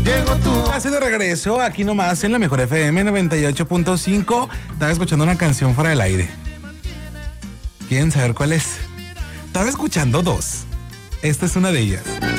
Llegó tu... Así de regreso, aquí nomás en la Mejor FM 98.5. Estaba escuchando una canción fuera del aire. ¿Quieren saber cuál es? Estaba escuchando dos. Esta es una de ellas.